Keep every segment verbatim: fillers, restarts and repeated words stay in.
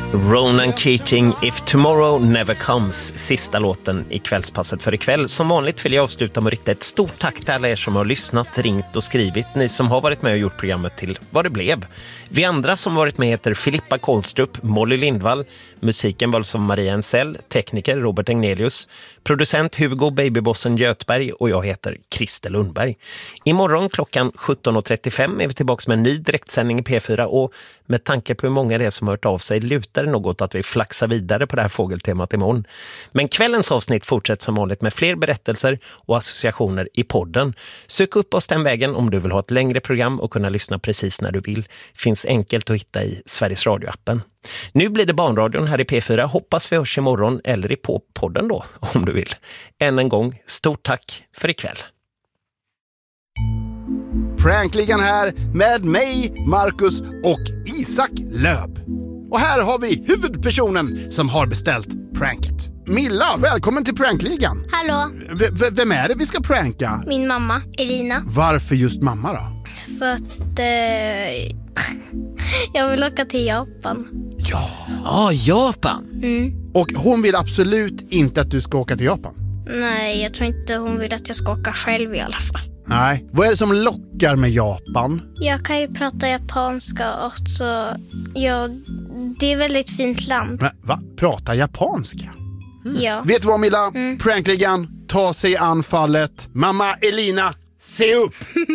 Ronan Keating, If Tomorrow Never Comes, sista låten i kvällspasset för ikväll. Som vanligt vill jag avsluta med att rikta ett stort tack till alla er som har lyssnat, ringt och skrivit. Ni som har varit med och gjort programmet till vad det blev. Vi andra som varit med heter Filippa Kolstrup, Molly Lindvall, musiken var som Maria Ensell, tekniker Robert Egnelius, producent Hugo Babybossen Götberg och jag heter Christer Lundberg. Imorgon klockan sjutton och trettiofem är vi tillbaka med en ny direktsändning i P fyra och med tanke på hur många det är som har hört av sig lutar det något att vi flaxar vidare på det här fågeltemat imorgon. Men kvällens avsnitt fortsätter som vanligt med fler berättelser och associationer i podden. Sök upp oss den vägen om du vill ha ett längre program och kunna lyssna precis när du vill. Finns enkelt att hitta i Sveriges Radio-appen. Nu blir det barnradion här i P fyra. Hoppas vi hörs imorgon eller i på-podden då, om du vill. Än en gång, stort tack för ikväll. Prankligan här med mig, Marcus och Isak Löb. Och här har vi huvudpersonen som har beställt pranket. Milla, välkommen till Prankligan. Hallå. V- v- vem är det vi ska pranka? Min mamma, Elina. Varför just mamma då? För att eh, jag vill åka till Japan. Ja. Ja, Japan. Mm. Och hon vill absolut inte att du ska åka till Japan. Nej, jag tror inte hon vill att jag ska åka själv i alla fall. Nej. Vad är det som lockar med Japan? Jag kan ju prata japanska också. Jag, det är ett väldigt fint land. Men, va? Prata japanska? Mm. Ja. Vet du vad, Milla? Mm. Prankligan, ta sig an fallet. Mamma Elina, se upp!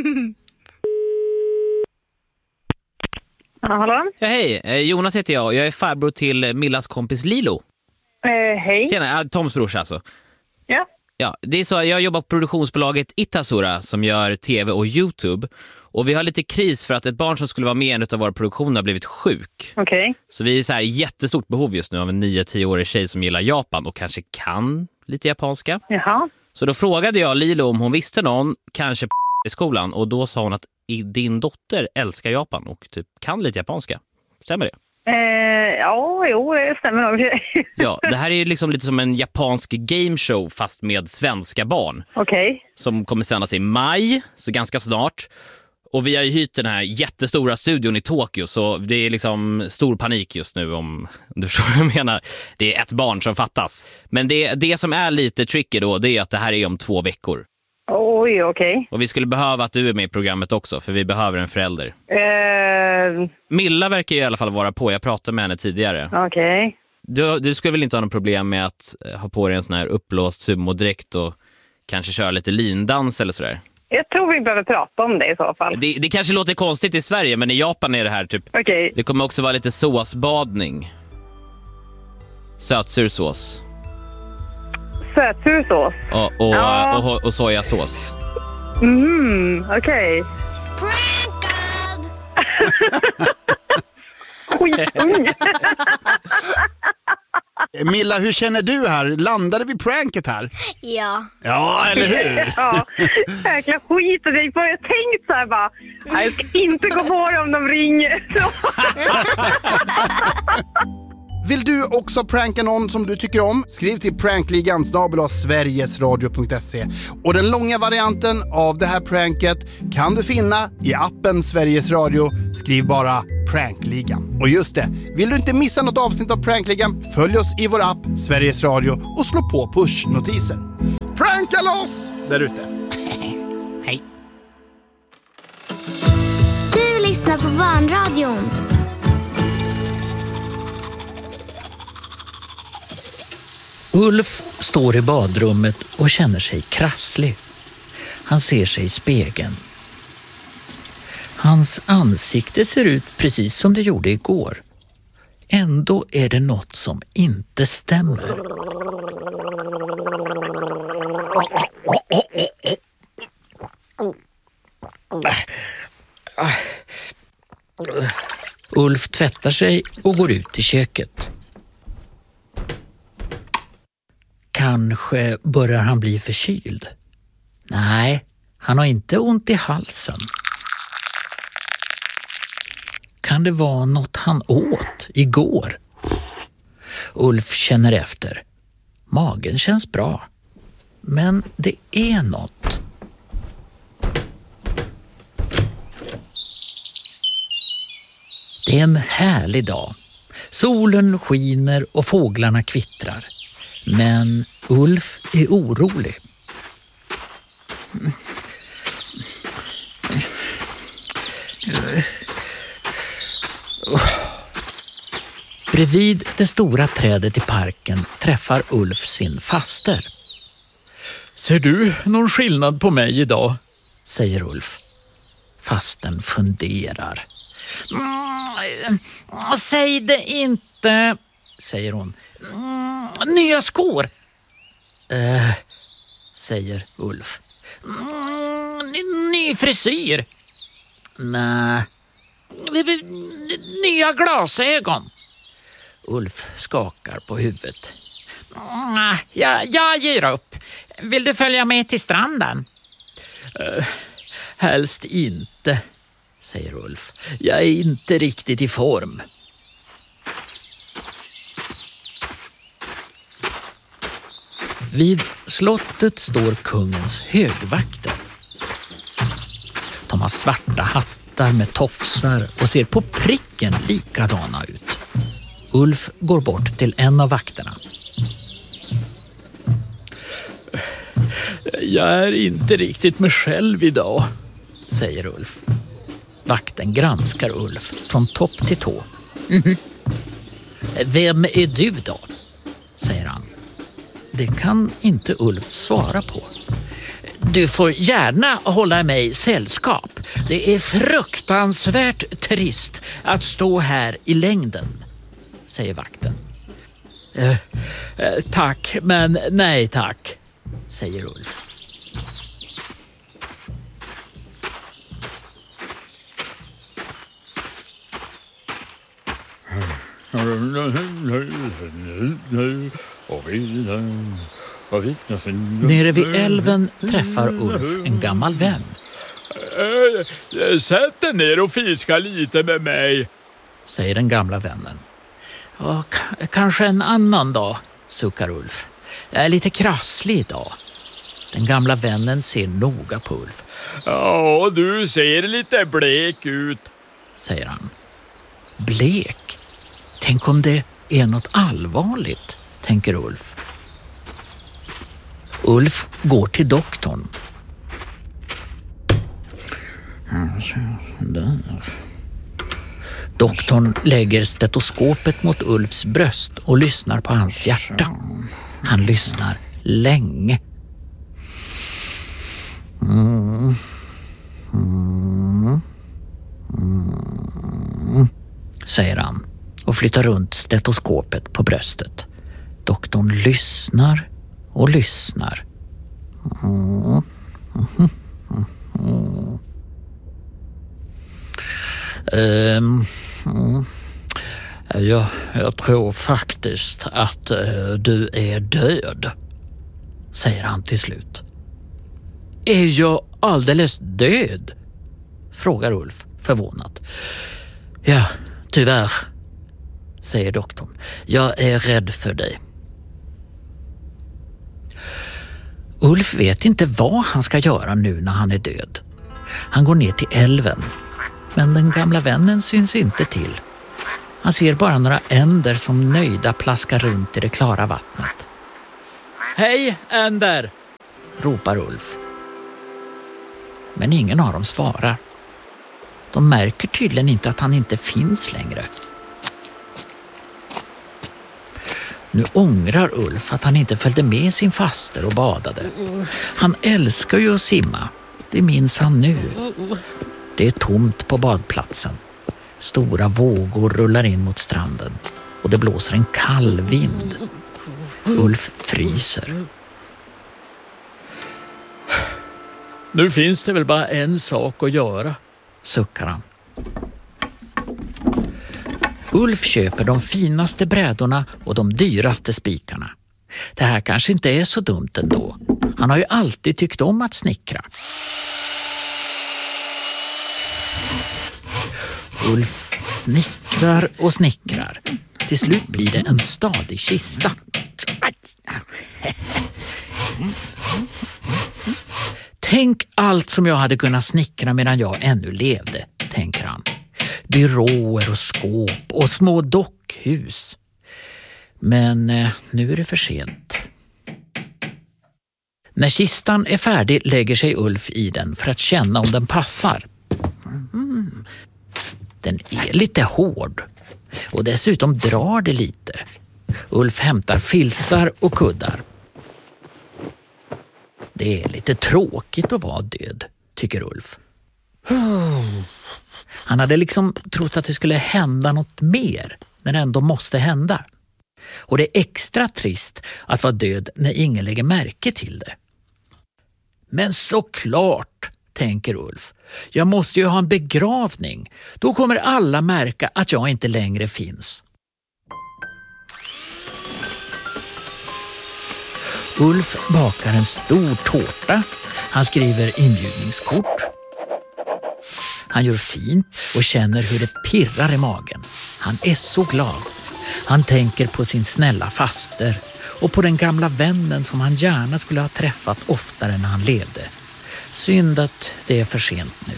Ja, hallå? Ja, hej. Eh, Jonas heter jag och jag är farbror till Millas kompis Lilo. Eh, hej. Tjena, ja, Toms brors alltså. Ja. Ja, det är så jag jobbar på produktionsbolaget Itasura som gör tv och YouTube. Och vi har lite kris för att ett barn som skulle vara med i en av våra produktioner har blivit sjuk. Okej. Okay. Så vi är så här jättestort behov just nu av en nio till tio-årig tjej som gillar Japan och kanske kan lite japanska. Jaha. Så då frågade jag Lilo om hon visste någon, kanske i skolan. Och då sa hon att din dotter älskar Japan och typ kan lite japanska. Stämmer det? Eh, ja, jo, det stämmer nog. Ja, det här är ju liksom lite som en japansk gameshow fast med svenska barn. Okej. Okay. Som kommer sändas i maj, så ganska snart. Och vi har ju hyrt den här jättestora studion i Tokyo, så det är liksom stor panik just nu om du förstår vad jag menar. Det är ett barn som fattas. Men det, det som är lite tricky då, det är att det här är om två veckor. Oj, okej. Okay. Och vi skulle behöva att du är med i programmet också, för vi behöver en förälder. Uh... Milla verkar ju i alla fall vara på, jag pratade med henne tidigare. Okej. Okay. Du, du skulle väl inte ha någon problem med att ha på dig en sån här upplåst sumodräkt och kanske köra lite lindans eller sådär? Jag tror vi behöver prata om det i så fall. Det, det kanske låter konstigt i Sverige, men i Japan är det här typ... Okay. Det kommer också vara lite såsbadning. Sötsursås. Sötsursås? Och, och, ja. och, och, och sojasås. Mm, okej. Okay. Prankad! Skitunge! Milla, hur känner du här? Landade vi pranket här? Ja. Ja, eller hur? Ja, jäkla skit. Jag har tänkt så här bara, jag ska inte gå på det om de ringer. Vill du också pranka någon som du tycker om? Skriv till prankligan snabel-a sverigesradio punkt se. Och den långa varianten av det här pranket kan du finna i appen Sveriges Radio. Skriv bara Prankligan. Och just det, vill du inte missa något avsnitt av Prankligan, följ oss i vår app Sveriges Radio och slå på push-notiser. Pranka loss där ute! Hej! Du lyssnar på Barnradion. Ulf står i badrummet och känner sig krasslig. Han ser sig i spegeln. Hans ansikte ser ut precis som det gjorde igår. Ändå är det något som inte stämmer. Ulf tvättar sig och går ut i köket. Kanske börjar han bli förkyld. Nej, han har inte ont i halsen. Kan det vara något han åt igår? Ulf känner efter. Magen känns bra. Men det är något. Det är en härlig dag. Solen skiner och fåglarna kvittrar. Men Ulf är orolig. Bredvid det stora trädet i parken träffar Ulf sin faster. Ser du någon skillnad på mig idag? Säger Ulf. Fasten funderar. Mm, säg det inte, säger hon. Mm, nya skor. Eh, säger Ulf. Mm, ny frisyr. Nej. Nya glasögon. Ulf skakar på huvudet. Mm, jag, jag ger upp. Vill du följa med till stranden? Uh, helst inte, säger Ulf. Jag är inte riktigt i form. Vid slottet står kungens högvakter. De har svarta hattar med tofsar och ser på pricken likadana ut. Ulf går bort till en av vakterna. Jag är inte riktigt mig själv idag, säger Ulf. Vakten granskar Ulf från topp till tå. Mm-hmm. Vem är du då? Säger han. Det kan inte Ulf svara på. Du får gärna hålla mig sällskap. Det är fruktansvärt trist att stå här i längden, säger vakten. Eh, eh, tack, men nej tack, säger Ulf. Nere vid älven träffar Ulf en gammal vän. Sätt dig ner och fiska lite med mig, säger den gamla vännen. Ja, k- kanske en annan dag, suckar Ulf. Jag är lite krasslig idag. Den gamla vännen ser noga på Ulf. Ja, du ser lite blek ut, säger han. Blek? Tänk om det är något allvarligt, tänker Ulf. Ulf går till doktorn. Där. Doktorn lägger stetoskopet mot Ulfs bröst och lyssnar på hans hjärta. Han lyssnar länge. Mm. Mm. Mm. Säger han och flyttar runt stetoskopet på bröstet. Doktorn lyssnar och lyssnar. Mm. Mm. Mm. Um, mm. jag, jag tror faktiskt att uh, du är död, säger han till slut. Är jag alldeles död? Frågar Ulf förvånat. Ja, tyvärr, säger doktorn. Jag är rädd för dig. Ulf vet inte vad han ska göra nu när han är död. Han går ner till älven, men den gamla vännen syns inte till. Han ser bara några änder som nöjda plaskar runt i det klara vattnet. Hej, änder! Ropar Ulf. Men ingen av dem svarar. De märker tydligen inte att han inte finns längre. Nu ångrar Ulf att han inte följde med sin faster och badade. Han älskar ju att simma. Det minns han nu. Det är tomt på badplatsen. Stora vågor rullar in mot stranden och det blåser en kall vind. Ulf fryser. Nu finns det väl bara en sak att göra, suckar han. Ulf köper de finaste brädorna och de dyraste spikarna. Det här kanske inte är så dumt ändå. Han har ju alltid tyckt om att snickra. Ulf snickrar och snickrar. Till slut blir det en stadig kista. Tänk allt som jag hade kunnat snickra medan jag ännu levde, tänker han. Byråer och skåp och små dockor sjukhus. Men eh, nu är det för sent. När kistan är färdig lägger sig Ulf i den för att känna om den passar. Mm. Den är lite hård och dessutom drar det lite. Ulf hämtar filtar och kuddar. Det är lite tråkigt att vara död, tycker Ulf. Han hade liksom trott att det skulle hända något mer när det ändå måste hända. Och det är extra trist att vara död när ingen lägger märke till det. Men såklart, tänker Ulf. Jag måste ju ha en begravning. Då kommer alla märka att jag inte längre finns. Ulf bakar en stor tårta. Han skriver inbjudningskort. Han gör fint och känner hur det pirrar i magen. Han är så glad. Han tänker på sin snälla faster och på den gamla vännen som han gärna skulle ha träffat oftare när han levde. Synd att det är för sent nu.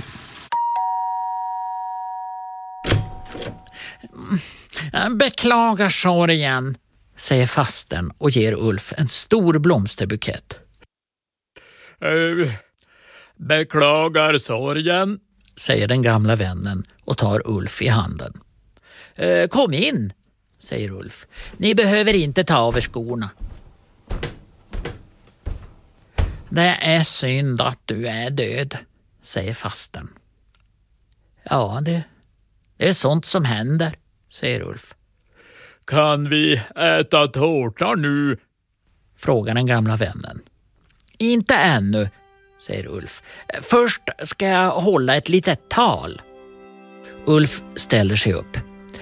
Beklagar sorgen, säger fasten och ger Ulf en stor blomsterbukett. Uh, beklagar sorgen, säger den gamla vännen och tar Ulf i handen. Uh, kom in, säger Ulf. Ni behöver inte ta av er skorna. Det är synd att du är död, säger fasten. Ja, det, det är sånt som händer, säger Ulf. Kan vi äta tårta nu? Frågar den gamla vännen. Inte ännu, säger Ulf. Först ska jag hålla ett litet tal. Ulf ställer sig upp.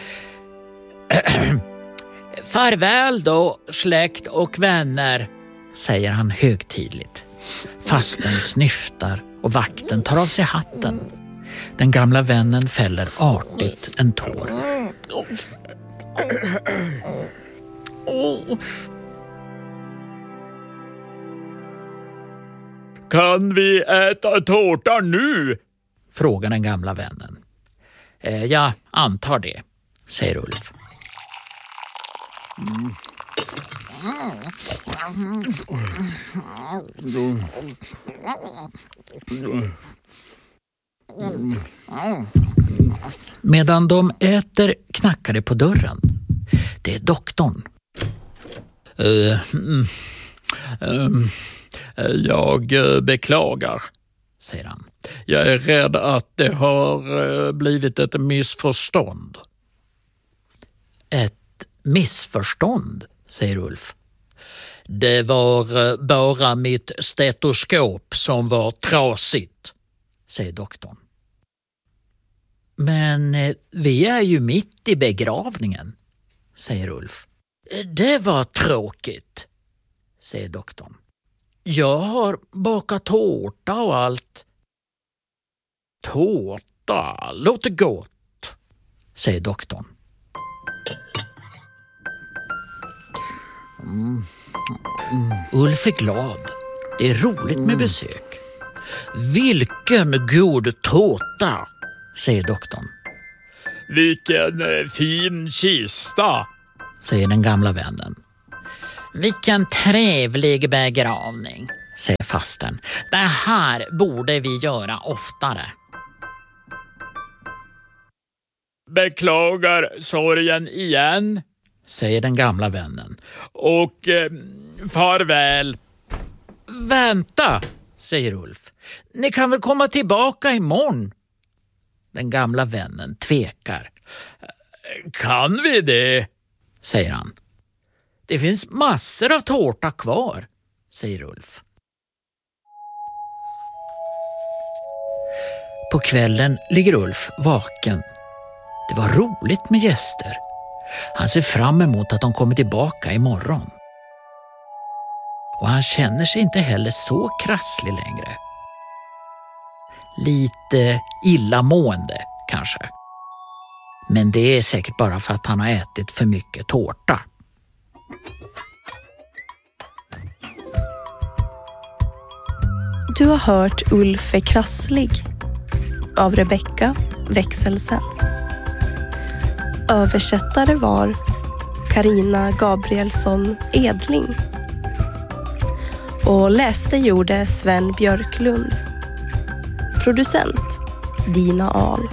Farväl då, släkt och vänner, säger han högtidligt. Fasten snyftar och vakten tar av sig hatten. Den gamla vännen fäller artigt en tår. Kan vi äta tårta nu? Frågar den gamla vännen. Eh, jag antar det, säger Ulf. Mm. Medan de äter knackar det på dörren. Det är doktorn. Uh, mm, um, jag beklagar, säger han. Jag är rädd att det har blivit ett missförstånd. Ett missförstånd, säger Ulf. Det var bara mitt stetoskop som var trasigt, säger doktorn. Men vi är ju mitt i begravningen, säger Ulf. Det var tråkigt, säger doktorn. Jag har bakat tårta och allt. Tårta låter gott, säger doktorn. Mm. Mm. Ulf är glad. Det är roligt med besök. Vilken god tårta, säger doktorn. Vilken fin kista, säger den gamla vännen. Vilken trevlig begravning, säger fasten. Det här borde vi göra oftare. Beklagar sorgen igen, säger den gamla vännen. Och eh, farväl. Vänta, säger Ulf. Ni kan väl komma tillbaka imorgon? Den gamla vännen tvekar. Kan vi det? Säger han. Det finns massor av tårta kvar, säger Ulf. På kvällen ligger Ulf vaken. Det var roligt med gäster. Han ser fram emot att de kommer tillbaka imorgon. Och han känner sig inte heller så krasslig längre. Lite illamående kanske. Men det är säkert bara för att han har ätit för mycket tårta. Du har hört Ulf är krasslig av Rebecca Växelsen. Översättare var Carina Gabrielsson Edling. Och läste gjorde Sven Björklund. Producent Dina Ahl.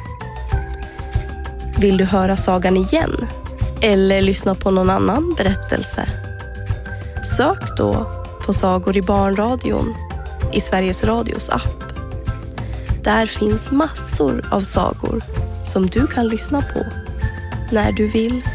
Vill du höra sagan igen? Eller lyssna på någon annan berättelse? Sök då på Sagor i barnradion i Sveriges Radios app. Där finns massor av sagor som du kan lyssna på när du vill.